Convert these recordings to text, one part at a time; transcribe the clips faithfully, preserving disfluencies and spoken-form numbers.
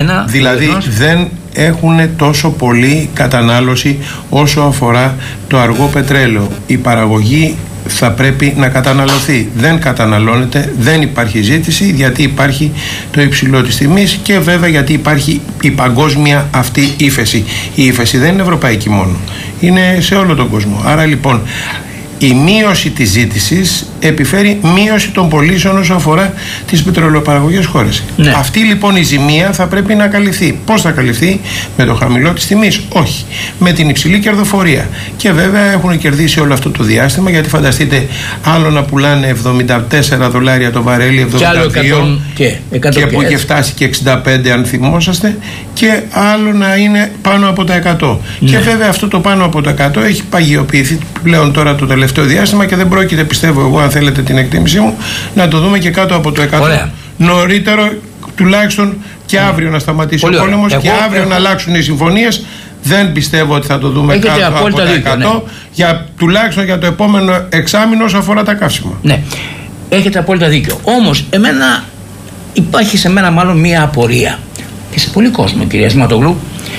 Δεδομένα. Δηλαδή διεθνώς. δεν έχουν τόσο πολύ κατανάλωση όσο αφορά το αργό πετρέλαιο. Η παραγωγή θα πρέπει να καταναλωθεί. Δεν καταναλώνεται, δεν υπάρχει ζήτηση, γιατί υπάρχει το υψηλό της τιμής και βέβαια γιατί υπάρχει η παγκόσμια αυτή ύφεση. Η ύφεση δεν είναι ευρωπαϊκή μόνο, είναι σε όλο τον κόσμο. Άρα λοιπόν η μείωση της ζήτησης επιφέρει μείωση των πωλήσεων όσο αφορά τις πετρελαιοπαραγωγές χώρες. Ναι. Αυτή λοιπόν η ζημία θα πρέπει να καλυφθεί. Πώς θα καλυφθεί? Με το χαμηλό της τιμής? Όχι. Με την υψηλή κερδοφορία. Και βέβαια έχουν κερδίσει όλο αυτό το διάστημα, γιατί φανταστείτε, άλλο να πουλάνε εβδομήντα τέσσερα δολάρια το βαρέλι, εβδομήντα δύο και, και που είχε φτάσει και εξήντα πέντε αν θυμόσαστε, και άλλο να είναι πάνω από τα εκατό. Ναι. Και βέβαια αυτό το πάνω από τα εκατό έχει παγιοποιηθεί πλέον τώρα το τελευταίο διάστημα και δεν πρόκειται, πιστεύω εγώ, αν θέλετε την εκτίμησή μου, να το δούμε και κάτω από το εκατό. Ωραία. Νωρίτερο, τουλάχιστον και αύριο να σταματήσει Πολύ ο πόλεμος εγώ, και αύριο εγώ... να αλλάξουν οι συμφωνίες. Δεν πιστεύω ότι θα το δούμε Έχετε κάτω από τα εκατό, δίκιο, ναι. για, τουλάχιστον για το επόμενο εξάμηνο όσο αφορά τα καύσιμα. Ναι, έχετε απόλυτα δίκιο. Όμως εμένα υπάρχει σε μένα μάλλον μία απορία και σε πολύ κόσμο, κυρία Σηματογλου.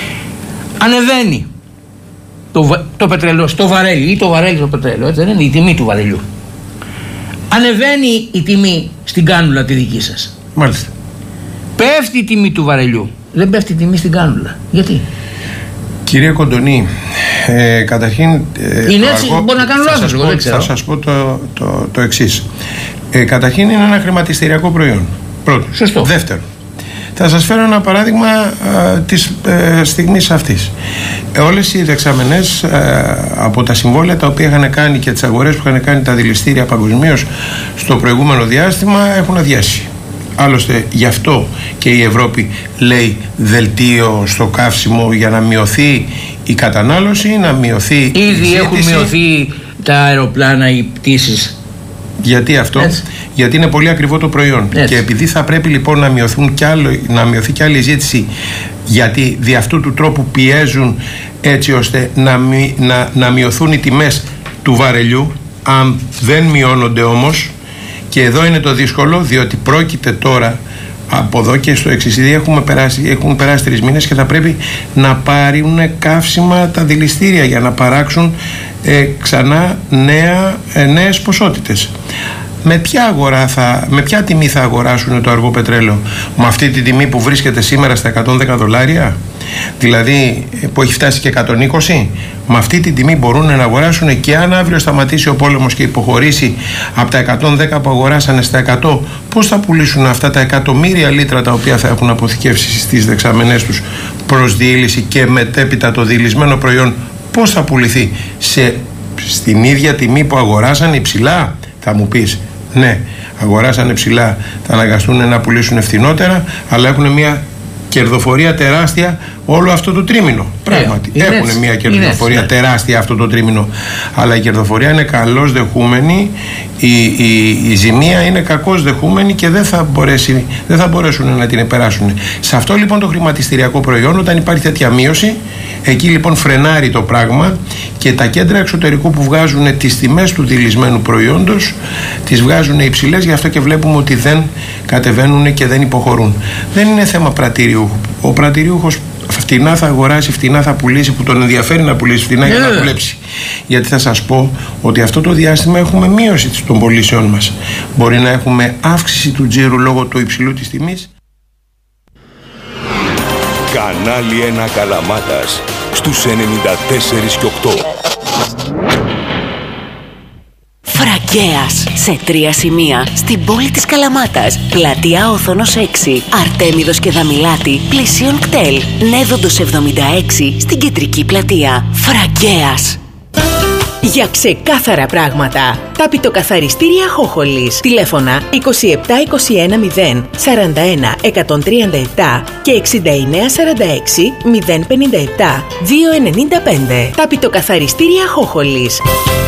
Ανεβαίνει το, το πετρέλαιο στο βαρέλι ή το βαρέλι στο πετρέλαιο, έτσι δεν είναι η τιμή του βαρελιού. Ανεβαίνει η τιμή στην κάνουλα τη δική σας. Μάλιστα. Πέφτει η τιμή του βαρελιού. Δεν πέφτει η τιμή στην κάνουλα. Γιατί? Κύριε Κοντονή, ε, καταρχήν... Ε, είναι έτσι, αργό, μπορεί να κάνω λάθος, εγώ δεν ξέρω. Θα σας πω το, το, το εξής. Ε, καταρχήν είναι ένα χρηματιστηριακό προϊόν. Πρώτο. Σωστό. Δεύτερο. Θα σας φέρω ένα παράδειγμα α, της ε, στιγμής αυτής. Ε, όλες οι δεξαμενές ε, από τα συμβόλαια τα οποία είχαν κάνει και τις αγορές που είχαν κάνει τα δηληστήρια παγκοσμίως στο προηγούμενο διάστημα έχουν αδειάσει. Άλλωστε γι' αυτό και η Ευρώπη λέει δελτίο στο καύσιμο, για να μειωθεί η κατανάλωση, να μειωθεί η Ήδη ζήτηση. Έχουν μειωθεί τα αεροπλάνα, οι πτήσεις. Γιατί αυτό? Έτσι. Γιατί είναι πολύ ακριβό το προϊόν. Έτσι. Και επειδή θα πρέπει λοιπόν να, μειωθούν κι άλλο, να μειωθεί κι άλλη ζήτηση, γιατί δι' αυτού του τρόπου πιέζουν έτσι ώστε να, μει, να, να μειωθούν οι τιμές του βαρελιού. Αν δεν μειώνονται όμως, και εδώ είναι το δύσκολο, διότι πρόκειται τώρα από εδώ και στο εξής, έχουμε περάσει, έχουν περάσει τρεις μήνες και θα πρέπει να πάρουν καύσιμα τα δηληστήρια για να παράξουν ε, ξανά νέα, ε, νέες ποσότητες. Με ποια, αγορά θα, με ποια τιμή θα αγοράσουν το αργό πετρέλαιο? Με αυτή τη τιμή που βρίσκεται σήμερα στα εκατόν δέκα δολάρια, δηλαδή που έχει φτάσει και εκατόν είκοσι? Με αυτή τη τιμή μπορούν να αγοράσουν, και αν αύριο σταματήσει ο πόλεμος και υποχωρήσει από τα εκατόν δέκα που αγοράσανε στα εκατό, πώς θα πουλήσουν αυτά τα εκατομμύρια λίτρα τα οποία θα έχουν αποθηκεύσει στις δεξαμενές τους προς διήλυση, και μετέπειτα το διηλυσμένο προϊόν πώς θα πουληθεί? Σε, στην ίδια τιμή που αγοράσανε υψηλά? Θα μου πεις, ναι, αγοράσανε ψηλά, θα αναγκαστούν να πουλήσουν φθηνότερα, αλλά έχουν μια κερδοφορία τεράστια όλο αυτό το τρίμηνο. Πράγματι, yeah, έχουν μια κερδοφορία yeah. τεράστια αυτό το τρίμηνο, αλλά η κερδοφορία είναι καλώς δεχούμενη, η, η, η ζημία είναι κακώς δεχούμενη και δεν θα, μπορέσει, δεν θα μπορέσουν να την επεράσουν. Σε αυτό λοιπόν το χρηματιστηριακό προϊόν, όταν υπάρχει τέτοια μείωση, εκεί λοιπόν φρενάρει το πράγμα, και τα κέντρα εξωτερικού που βγάζουν τις τιμές του δειλισμένου προϊόντος τις βγάζουν υψηλές, γι' αυτό και βλέπουμε ότι δεν κατεβαίνουν και δεν υποχωρούν. Δεν είναι θέμα πρατηριούχου. Ο πρατηριούχος φτηνά θα αγοράσει, φτηνά θα πουλήσει, που τον ενδιαφέρει να πουλήσει φτηνά yeah. για να δουλέψει. Γιατί θα σας πω ότι αυτό το διάστημα έχουμε μείωση των πωλήσεών μας. Μπορεί να έχουμε αύξηση του τζίρου λόγω του υψηλού της τιμής. Κανάλι ένα Καλαμάτας στους ενενήντα τέσσερα και οκτώ. Φραγκέας, σε τρία σημεία στην πόλη της Καλαμάτας. Πλατεία Όθωνος έξι, Αρτέμιδος και Δαμιλάτη, πλησίον κτέλ. Νέδοντος εβδομήντα έξι στην κεντρική πλατεία. Φραγκέας. Για ξεκάθαρα πράγματα. Τα πιτοκαθαριστήρια Χόχολης. Τηλέφωνα είκοσι επτά είκοσι ένα μηδέν σαράντα ένα εκατόν τριάντα επτά και εξήντα εννέα σαράντα έξι μηδέν πενήντα επτά διακόσια ενενήντα πέντε. Τα πιτοκαθαριστήρια Χόχολης.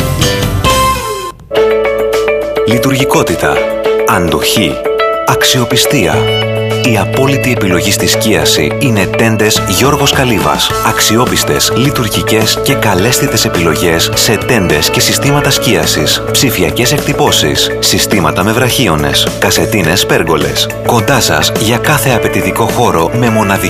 Λειτουργικότητα, αντοχή, αξιοπιστία. Η απόλυτη επιλογή στη σκίαση είναι τέντες Γιώργος Καλύβας. Αξιόπιστες, λειτουργικές και καλέσθητες επιλογές σε τέντες και συστήματα σκίασης. Ψηφιακές εκτυπώσεις, συστήματα με βραχίονες, κασετίνες πέργολες. Κοντά σας για κάθε απαιτητικό χώρο με μοναδική